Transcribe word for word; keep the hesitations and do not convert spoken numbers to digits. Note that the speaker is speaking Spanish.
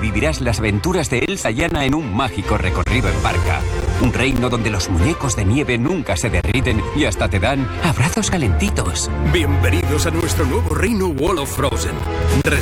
vivirás las aventuras de Elsa y Anna en un mágico recorrido en barca. Un reino donde los muñecos de nieve nunca se derriten y hasta te dan abrazos calentitos. Bienvenidos a nuestro nuevo reino Wall of Frozen.